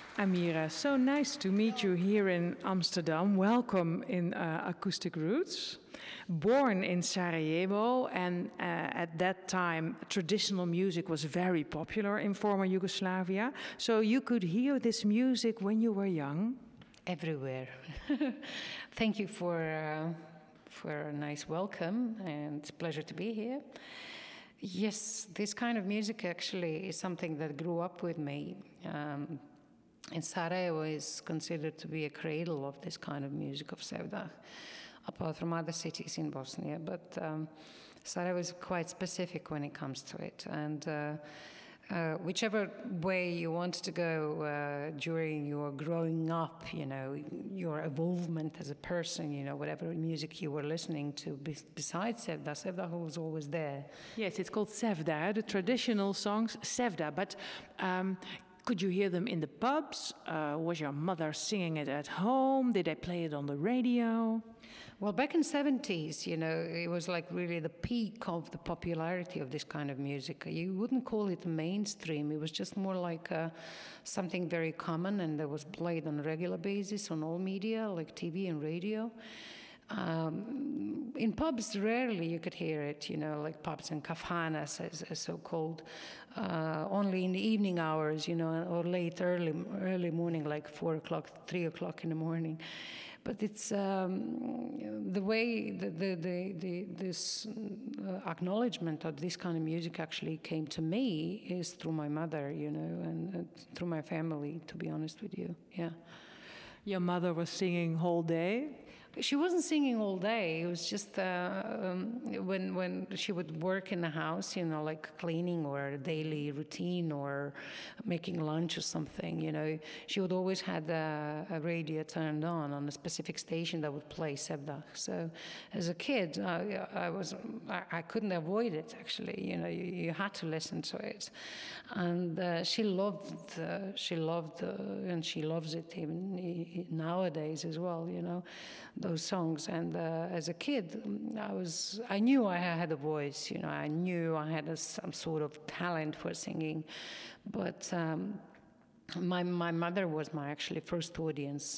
Amira, so nice to meet you here in Amsterdam. Welcome in Acoustic Roots. Born in Sarajevo, and at that time, traditional music was very popular in former Yugoslavia. So you could hear this music when you were young? Everywhere. Thank you for a nice welcome, and it's a pleasure to be here. Yes, this kind of music actually is something that grew up with me. And Sarajevo is considered to be a cradle of this kind of music of Sevdah, apart from other cities in Bosnia. But Sarajevo is quite specific when it comes to it. And whichever way you want to go during your growing up, your evolvement as a person, whatever music you were listening to besides Sevdah, Sevdah was always there. Yes, it's called Sevdah, the traditional songs Sevdah. But could you hear them in the pubs? Was your mother singing it at home? Did they play it on the radio? Well, back in the 70s, it was like really the peak of the popularity of this kind of music. You wouldn't call it mainstream. It was just more like something very common, and that was played on a regular basis on all media, like TV and radio. In pubs, rarely you could hear it, like pubs and kafhanas, as so-called, only in the evening hours, or late, early morning, like 4 o'clock, 3 o'clock in the morning. But it's the way this acknowledgement of this kind of music actually came to me is through my mother, and through my family, to be honest with you, yeah. Your mother was singing whole day? She wasn't singing all day. It was just when she would work in the house, like cleaning or a daily routine or making lunch or something, she would always have a radio turned on a specific station that would play Sevdah. So as a kid, I couldn't avoid it, actually. You had to listen to it. And she loved, and she loves it even nowadays as well, those songs. And as a kid, I knew I had a voice, I knew I had some sort of talent for singing, but my mother was my actually first audience